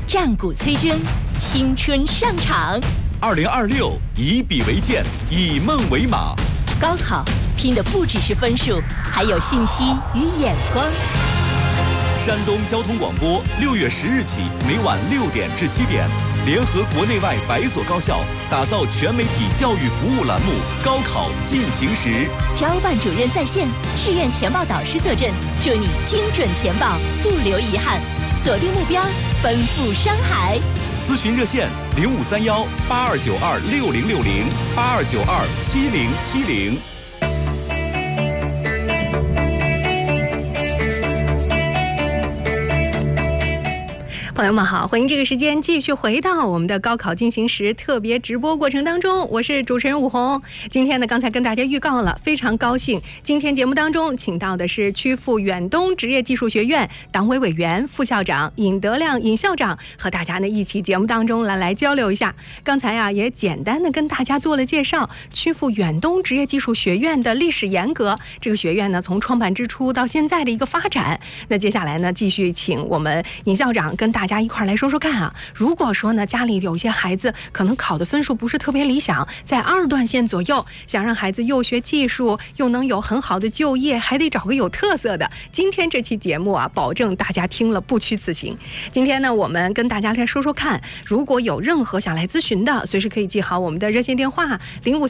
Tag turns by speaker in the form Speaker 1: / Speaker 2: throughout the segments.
Speaker 1: 战鼓催征，青春上场。
Speaker 2: 2026，以笔为鉴，以梦为马。
Speaker 1: 高考拼的不只是分数，还有信息与眼光。
Speaker 2: 山东交通广播6月10日起，每晚6点至7点，联合国内外100所高校，打造全媒体教育服务栏目《高考进行时》。
Speaker 1: 招办主任在线，志愿填报导师坐镇，祝你精准填报，不留遗憾。锁定目标，奔赴山海。
Speaker 2: 咨询热线：0291-8292-6060，8292-7070。
Speaker 3: 朋友们好，欢迎这个时间继续回到我们的高考进行时特别直播过程当中，我是主持人武红。今天呢，刚才跟大家预告了，非常高兴，今天节目当中请到的是曲阜远东职业技术学院党委委员、副校长尹德亮尹校长，和大家呢一起节目当中来交流一下。刚才啊也简单的跟大家做了介绍，曲阜远东职业技术学院的历史沿革，这个学院呢从创办之初到现在的一个发展。那接下来呢，继续请我们尹校长跟大家一块来说说看啊，如果说呢家里有一些孩子可能考的分数不是特别理想，在2段线左右，想让孩子又学技术又能有很好的就业，还得找个有特色的。今天这期节目啊，保证大家听了不虚此行。今天呢，我们跟大家来说说看，如果有任何想来咨询的，随时可以记好我们的热线电话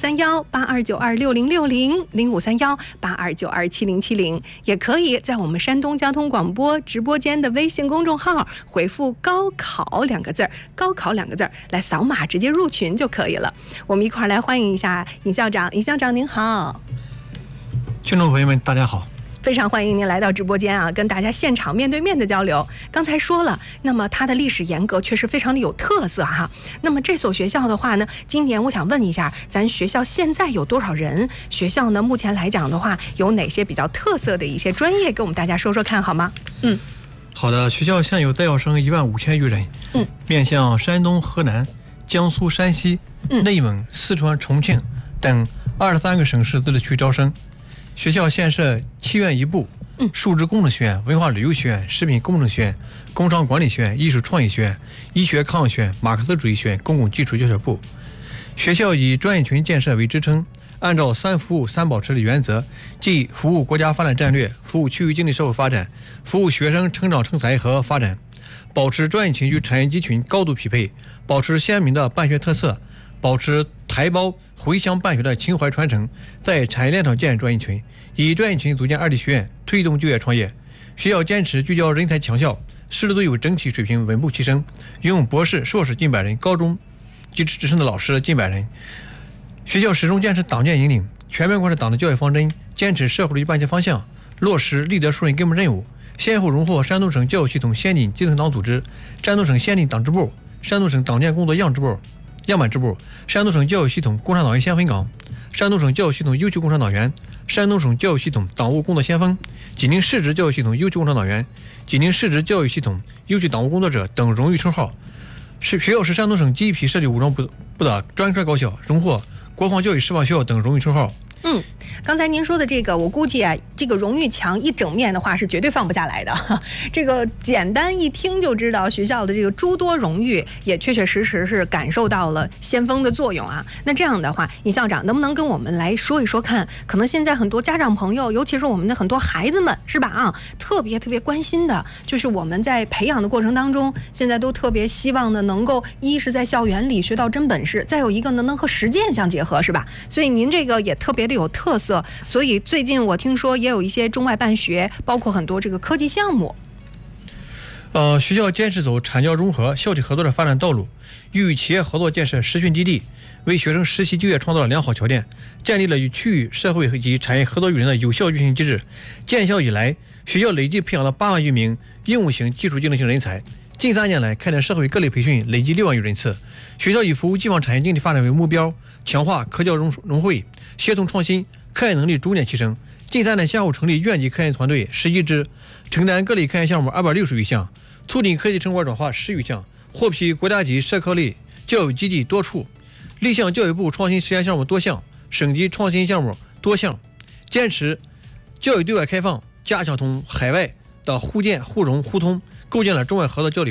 Speaker 3: 0531-8292-6060，0531-8292-7070，也可以在我们山东交通广播直播间的微信公众号回复高考2个字，高考2个字来扫码直接入群就可以了。我们一块来欢迎一下尹校长。尹校长您好。
Speaker 4: 听众朋友们大家好，
Speaker 3: 非常欢迎您来到直播间啊，跟大家现场面对面的交流。刚才说了，那么它的历史沿革确实非常的有特色哈。那么这所学校的话呢，今年我想问一下，咱学校现在有多少人？学校呢目前来讲的话，有哪些比较特色的一些专业，跟我们大家说说看好吗？
Speaker 4: 好的，学校现有在校生15000余人，面向山东、河南、江苏、山西、内蒙、四川、重庆等23个省市自治区招生。学校现设7院1部，数值工程学院、文化旅游学院、食品工程学院、工商管理学院、艺术创意学院、医学抗药学院、马克思主义学院、公共基础教学部。学校以专业群建设为支撑，按照3服务3保持的原则，即服务国家发展战略、服务区域经济社会发展、服务学生成长成才和发展，保持专业群与产业集群高度匹配，保持鲜明的办学特色，保持台胞回乡办学的情怀传承，在产业链上建专业群，以专业群组建2级学院，推动就业创业。学校坚持聚焦人才强校，师资队伍整体水平稳步提升，拥有博士、硕士近100人，高中及职称的老师近100人。学校始终坚持党建引领，全面贯彻党的教育方针，坚持社会主义办学方向，落实立德树人根本任务，先后荣获山东省教育系统先进基层党组织、山东省先进党支部、山东省党建工作样板支部、山东省教育系统共产党员先锋岗、山东省教育系统优秀共产党员、山东省教育系统党务工作先锋、济宁市直教育系统优秀共产党员、济宁市直教育系统优秀党务工作者等荣誉称号。学校是山东省第一批设立武装部的专科高校，荣获国防教育示范学校等荣誉称号。
Speaker 3: 刚才您说的这个，我估计啊，这个荣誉墙一整面的话是绝对放不下来的。这个简单一听就知道，学校的这个诸多荣誉也确确实实是感受到了先锋的作用啊。那这样的话，尹校长能不能跟我们来说一说看？可能现在很多家长朋友，尤其是我们的很多孩子们，是吧啊，特别关心的，就是我们在培养的过程当中，现在都特别希望呢，能够一是在校园里学到真本事，再有一个呢能和实践相结合，是吧？所以您这个也特别的有特色。所以最近我听说也有一些中外办学，包括很多这个科技项目。
Speaker 4: 学校坚持走产教融合、校企合作的发展道路，与企业合作建设实训基地，为学生实习就业创造了良好条件，建立了与区域社会及产业合作与人的有效运行机制。建校以来，学校累计培养了8万余名应用型技术技能型人才。近3年来，开展社会各类培训累计6万余人次。学校以服务地方产业经济发展为目标，强化科教融汇，协同创新，科研能力逐年提升。近3年先后成立院级科研团队11支，承担各类科研项目260余项，促进科技成果转化10余项，获批国家级社科类教育基地多处，立项教育部创新实验项目多项，省级创新项目多项。坚持教育对外开放，加强同海外的互鉴互融互通，构建了中外合作交流、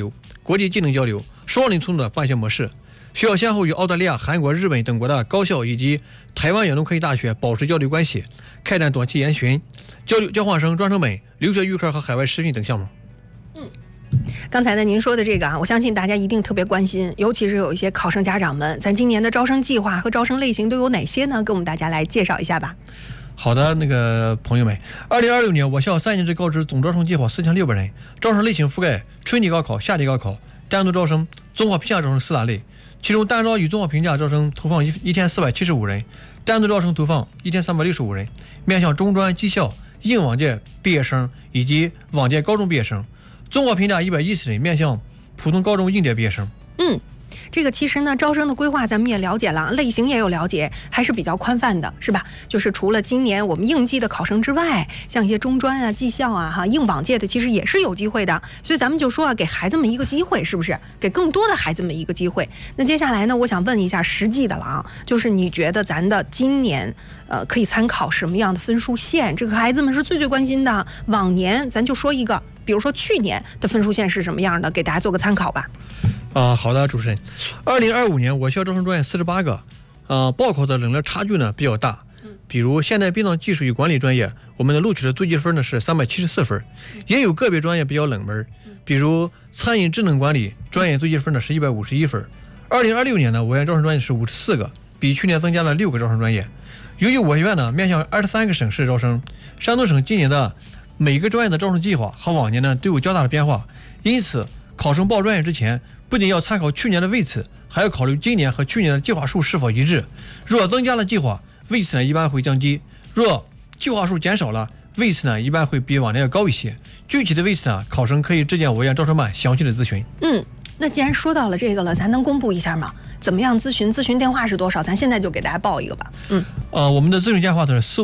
Speaker 4: 国际技能交流、双领通的办学模式。学校先后与澳大利亚、韩国、日本等国的高校以及台湾远东科技大学保持交流关系，开展短期研训、交换生、专升本、留学预科和海外实训等项目。
Speaker 3: 刚才呢，您说的这个啊，我相信大家一定特别关心，尤其是有一些考生家长们，咱今年的招生计划和招生类型都有哪些呢？给我们大家来介绍一下吧。
Speaker 4: 好的，朋友们，2026年我校3年制高职总招生计划4600人，招生类型覆盖春季高考、夏季高考、单独招生、综合评价招生4大类，其中单招与综合评价招生投放1475人，单独招生投放1365人，面向中专、技校、应往届毕业生以及往届高中毕业生。综合评价110人，面向普通高中应届毕业生。
Speaker 3: 这个其实呢，招生的规划咱们也了解了，类型也有了解，还是比较宽泛的，是吧？就是除了今年我们应季的考生之外，像一些中专啊、技校啊、应往届的，其实也是有机会的。所以咱们就说啊，给孩子们一个机会，是不是？给更多的孩子们一个机会。那接下来呢，我想问一下实际的了啊，就是你觉得咱的今年可以参考什么样的分数线？这个孩子们是最关心的。往年咱就说一个，比如说去年的分数线是什么样的，给大家做个参考吧。
Speaker 4: 好的，主持人，2025年我校招生专业48个，报考的冷热差距呢比较大。比如现代殡葬技术与管理专业，我们的录取的最低分呢是374分，也有个别专业比较冷门，比如餐饮智能管理专业最低分呢是151分。2026年呢，我院招生专业是54个，比去年增加了6个招生专业。由于我院呢面向23个省市招生，山东省今年的每个专业的招生计划和往年呢都有较大的变化，因此考生报专业之前，不仅要参考去年的位次，还要考虑今年和去年的计划数是否一致。若增加了计划，位次呢一般会降低；若计划数减少了，位次呢一般会比往年要高一些。具体的位次呢，考生可以致电我院招生办详细的咨询。
Speaker 3: 那既然说到了这个了，咱能公布一下吗？怎么样咨询？咨询电话是多少？咱现在就给大家报一个吧。
Speaker 4: 我们的咨询电话呢是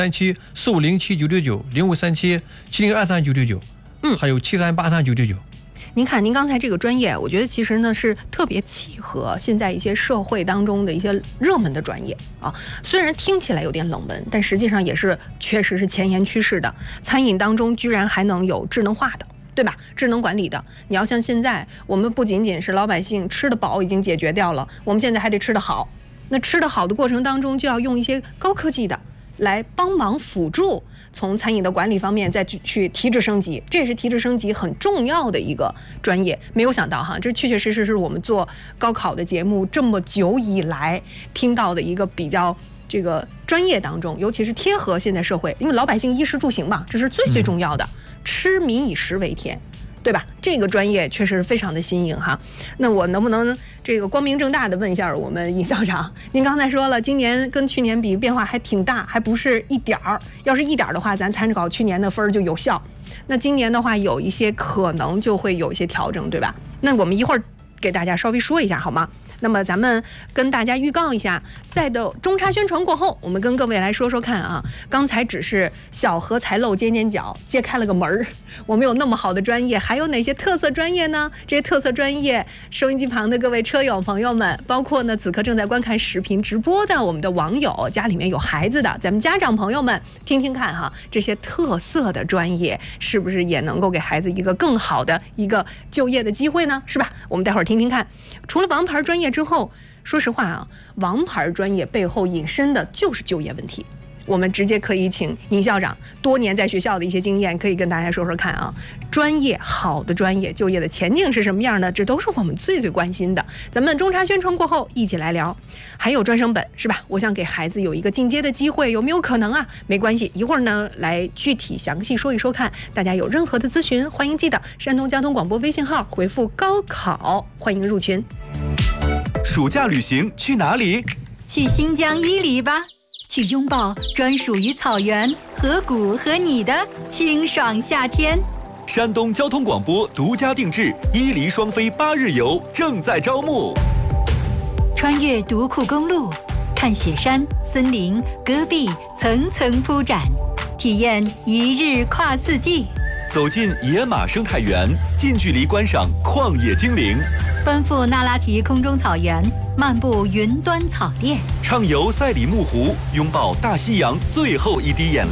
Speaker 4: 0537-4507-999、0537-7023-999，还有7383-999。
Speaker 3: 您看，您刚才这个专业，我觉得其实呢是特别契合现在一些社会当中的一些热门的专业啊。虽然听起来有点冷门，但实际上也是确实是前沿趋势的。餐饮当中居然还能有智能化的，对吧？智能管理的，你要像现在，我们不仅仅是老百姓吃得饱已经解决掉了，我们现在还得吃得好。那吃得好的过程当中，就要用一些高科技的来帮忙辅助，从餐饮的管理方面再去提质升级，这也是提质升级很重要的一个专业。没有想到哈，这确确实实是我们做高考的节目这么久以来听到的一个比较这个专业当中，尤其是贴合现在社会，因为老百姓衣食住行嘛，这是最重要的，吃民以食为天，对吧？这个专业确实非常的新颖哈。那我能不能这个光明正大的问一下我们尹校长，您刚才说了，今年跟去年比变化还挺大，还不是一点儿。要是一点儿的话，咱参考去年的分就有效。那今年的话，有一些可能就会有一些调整，对吧？那我们一会儿给大家稍微说一下好吗？那么咱们跟大家预告一下，在的中插宣传过后，我们跟各位来说说看啊。刚才只是小荷才露尖尖角，揭开了个门儿。我们有那么好的专业，还有哪些特色专业呢？这些特色专业，收音机旁的各位车友朋友们，包括呢此刻正在观看视频直播的我们的网友，家里面有孩子的，咱们家长朋友们听听看哈，这些特色的专业是不是也能够给孩子一个更好的一个就业的机会呢？是吧？我们待会儿听听看。除了王牌专业之后，说实话啊，王牌专业背后引申的就是就业问题。我们直接可以请尹校长多年在学校的一些经验，可以跟大家说说看啊，专业好的专业就业的前景是什么样的？这都是我们最关心的。咱们中插宣传过后一起来聊。还有专升本是吧？我想给孩子有一个进阶的机会，有没有可能啊？没关系，一会儿呢来具体详细说一说看。大家有任何的咨询，欢迎记得山东交通广播微信号回复高考，欢迎入群。
Speaker 2: 暑假旅行去哪里？
Speaker 5: 去新疆伊犁吧，去拥抱专属于草原、河谷和你的清爽夏天。
Speaker 2: 山东交通广播独家定制伊犁双飞8日游正在招募。
Speaker 5: 穿越独库公路，看雪山、森林、戈壁层层铺展，体验一日跨四季。
Speaker 2: 走进野马生态园，近距离观赏旷野精灵。
Speaker 5: 奔赴那拉提空中草原，漫步云端草甸，
Speaker 2: 畅游赛里木湖，拥抱大西洋最后一滴眼泪。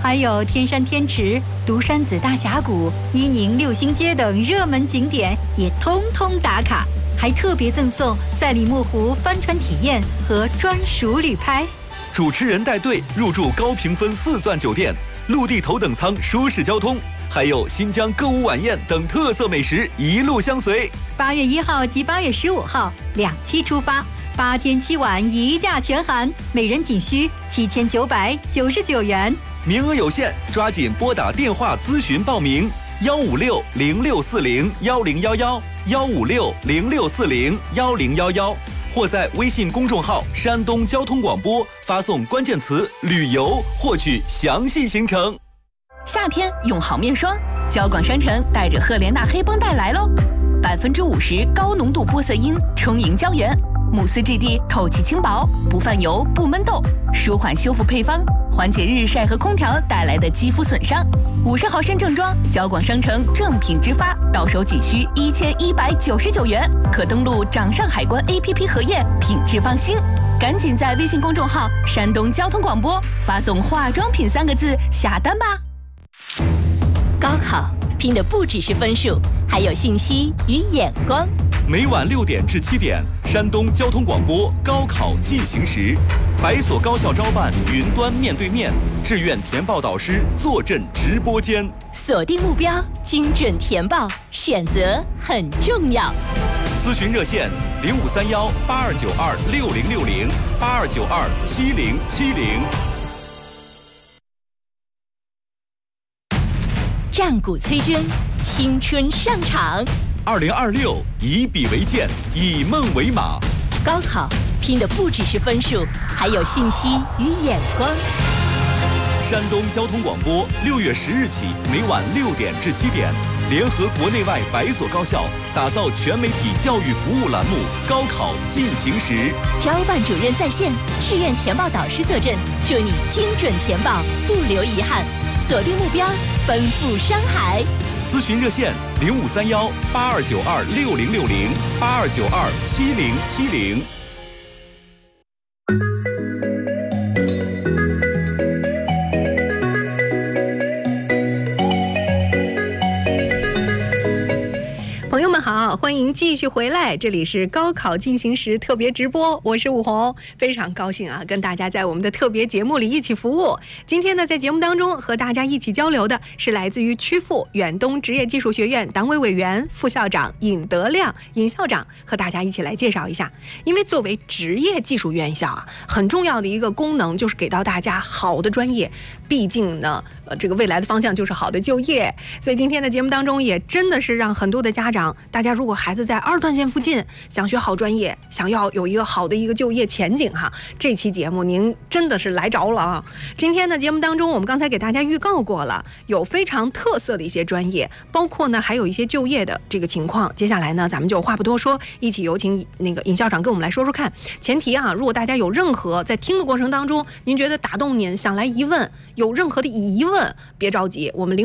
Speaker 5: 还有天山天池、独山子大峡谷、伊宁六星街等热门景点也通通打卡，还特别赠送赛里木湖帆船体验和专属旅拍。
Speaker 2: 主持人带队入住高评分4钻酒店，陆地头等舱舒适交通，还有新疆歌舞晚宴等特色美食一路相随。
Speaker 5: 8月1号及8月15号2期出发，8天7晚1价全含，每人仅需7999元。
Speaker 2: 名额有限，抓紧拨打电话咨询报名：156-0640-1011，156-0640-1011，或在微信公众号山东交通广播发送关键词旅游获取详细行程。
Speaker 1: 夏天用好面霜，交广商城带着赫莲娜黑绷带来喽，50%高浓度玻色因充盈胶原，慕斯质地透气轻薄，不泛油不闷痘，舒缓修复配方，缓解日晒和空调带来的肌肤损伤。50毫升正装，交广商城正品直发，到手仅需1199元，可登录掌上海关 APP 核验，品质放心。赶紧在微信公众号山东交通广播发送化妆品3个字下单吧。高考拼的不只是分数，还有信息与眼光。
Speaker 2: 每晚6点至7点，山东交通广播高考进行时，百所高校招办云端面对面，志愿填报导师坐镇直播间。
Speaker 1: 锁定目标，精准填报，选择很重要。
Speaker 2: 咨询热线：0531-8292-6060，8292-7070。
Speaker 1: 战鼓催真，青春上场。
Speaker 2: 2026，以笔为鉴，以梦为马。
Speaker 1: 高考拼的不只是分数，还有信息与眼光。
Speaker 2: 山东交通广播6月10日起，每晚6点至7点，联合国内外100所高校，打造全媒体教育服务栏目《高考进行时》。
Speaker 1: 招办主任在线，志愿填报导师坐镇，祝你精准填报，不留遗憾。锁定目标，奔赴山海。
Speaker 2: 咨询热线：0531-8292-6060，8292-7070。
Speaker 3: 朋友们好，欢迎继续回来，这里是高考进行时特别直播，我是武红，非常高兴啊，跟大家在我们的特别节目里一起服务。今天呢，在节目当中和大家一起交流的是来自于曲阜远东职业技术学院党委委员、副校长尹德亮尹校长，和大家一起来介绍一下。因为作为职业技术院校啊，很重要的一个功能就是给到大家好的专业，毕竟呢，这个未来的方向就是好的就业，所以今天的节目当中也真的是让很多的家长，大家如果孩子在2段线附近想学好专业，想要有一个好的一个就业前景哈，这期节目您真的是来着了啊！今天的节目当中，我们刚才给大家预告过了，有非常特色的一些专业，包括呢还有一些就业的这个情况。接下来呢，咱们就话不多说，一起有请那个尹校长跟我们来说说看。前提啊，如果大家有任何在听的过程当中，您觉得打动您，想来疑问，有任何的疑问，别着急，我们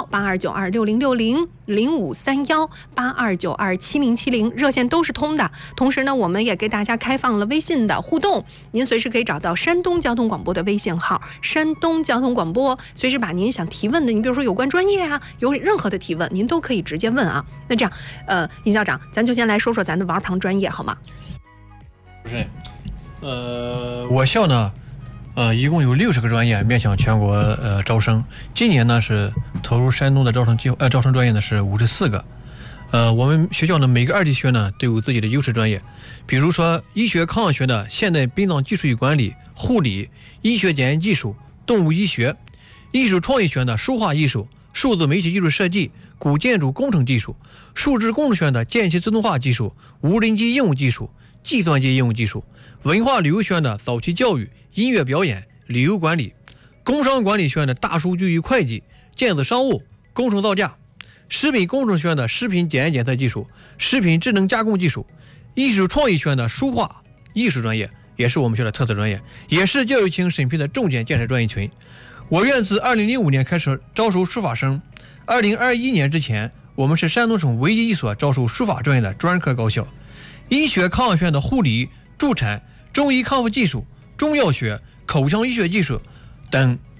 Speaker 3: 0531-8292-6060，0531-8292-7070热线都是通的。同时呢，我们也给大家开放了微信的互动，您随时可以找到山东交通广播的微信号，山东交通广播，随时把您想提问的，你比如说有关专业啊，有任何的提问，您都可以直接问啊。那这样，尹校长，咱就先来说说咱的玩旁专业好吗？
Speaker 4: 不是，我校呢，一共有60个专业面向全国招生。今年呢是投入山东的招生专业呢是54个。我们学校呢每个2级学呢都有自己的优势专业，比如说医学康养学的现代殡葬技术与管理、护理、医学检验技术、动物医学；艺术创意学的书画艺术、数字媒体艺术设计、古建筑工程技术；数字工程学的电气自动化技术、无人机应用技术、计算机应用技术；文化旅游学的早期教育、音乐表演、旅游管理；工商管理学的大数据与会计、电子商务、工程造价；食品工程学的食品检验检测技术、食品智能加工技术；艺术创意学的书画艺术专业，也是我们学的特色专业，也是教育厅审批的重点建设专业群。我院自2005年开始招收书法生，2021年之前，我们是山东省唯一一所招收书法专业的专科高校。医学康养学院的护理、助产、中医康复技术、中药学、口腔医学技术等